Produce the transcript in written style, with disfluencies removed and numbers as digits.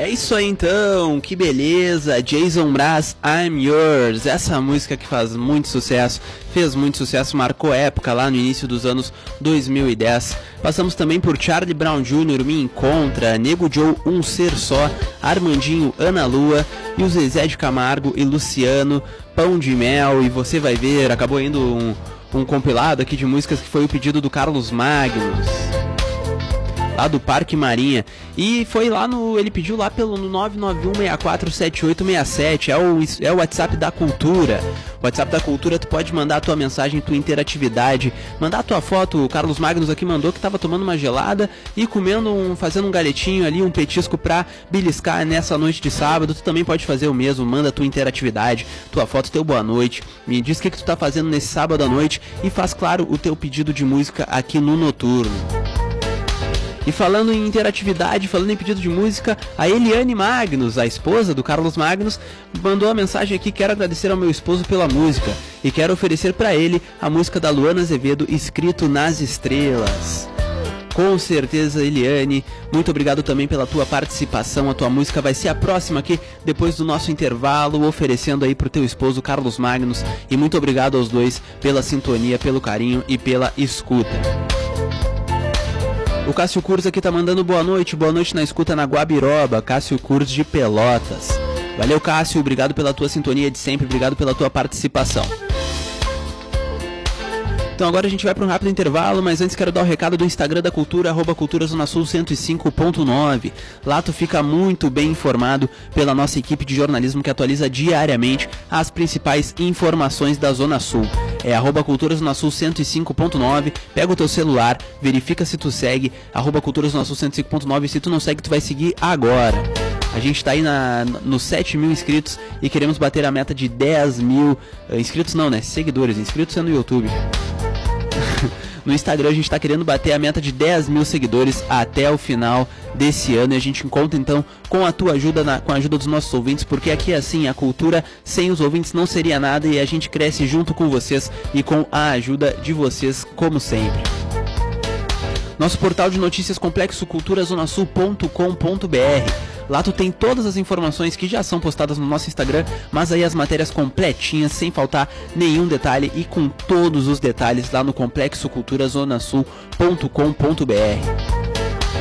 É isso aí então, que beleza, Jason Mraz, I'm Yours, essa música que faz muito sucesso, fez muito sucesso, marcou época lá no início dos anos 2010. Passamos também por Charlie Brown Jr., Me Encontra, Nego Joe, Um Ser Só, Armandinho, Ana Lua e o Zezé de Camargo e Luciano, Pão de Mel, e você vai ver, acabou indo um compilado aqui de músicas que foi o pedido do Carlos Magnus, lá do Parque Marinha, e foi lá ele pediu lá pelo 991647867, é o WhatsApp da Cultura. O WhatsApp da Cultura, tu pode mandar a tua mensagem, tua interatividade, mandar a tua foto. O Carlos Magnus aqui mandou que tava tomando uma gelada e fazendo um galetinho ali, um petisco pra beliscar nessa noite de sábado. Tu também pode fazer o mesmo, manda a tua interatividade, tua foto, teu boa noite, me diz o que tu tá fazendo nesse sábado à noite e faz, claro, o teu pedido de música aqui no Noturno. E falando em interatividade, falando em pedido de música, a Eliane Magnus, a esposa do Carlos Magnus, mandou a mensagem aqui: quero agradecer ao meu esposo pela música e quero oferecer para ele a música da Luana Azevedo, Escrito nas Estrelas. Com certeza, Eliane, muito obrigado também pela tua participação. A tua música vai ser a próxima aqui, depois do nosso intervalo, oferecendo aí pro teu esposo, Carlos Magnus. E muito obrigado aos dois pela sintonia, pelo carinho e pela escuta. O Cássio Curz aqui tá mandando boa noite na escuta na Guabiroba, Cássio Curz de Pelotas. Valeu, Cássio, obrigado pela tua sintonia de sempre, obrigado pela tua participação. Então agora a gente vai para um rápido intervalo, mas antes quero dar o recado do Instagram da Cultura, @culturazonasul 105.9. Lá tu fica muito bem informado pela nossa equipe de jornalismo que atualiza diariamente as principais informações da Zona Sul. É @culturazonasul 105.9, pega o teu celular, verifica se tu segue, @culturazonasul 105.9, se tu não segue tu vai seguir agora. A gente está aí nos 7 mil inscritos e queremos bater a meta de 10 mil inscritos, não, né? Seguidores, inscritos é no YouTube. No Instagram a gente está querendo bater a meta de 10 mil seguidores até o final desse ano, e a gente conta então com a tua ajuda, com a ajuda dos nossos ouvintes, porque aqui assim, a cultura sem os ouvintes não seria nada, e a gente cresce junto com vocês e com a ajuda de vocês, como sempre. Nosso portal de notícias complexo, culturazonasul.com.br. Lá tu tem todas as informações que já são postadas no nosso Instagram, mas aí as matérias completinhas, sem faltar nenhum detalhe, e com todos os detalhes lá no complexo culturazonasul.com.br.